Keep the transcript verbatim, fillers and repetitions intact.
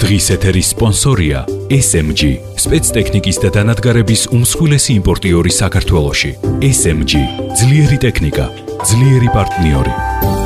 დღის ეთერის სპონსორია ეს ემ ჯი, სპეცტექნიკის და დანადგარების უმსხვილესი იმპორტიორი საქართველოში. ეს ემ ჯი, ძლიერი ტექნიკა, ძლიერი პარტნიორი.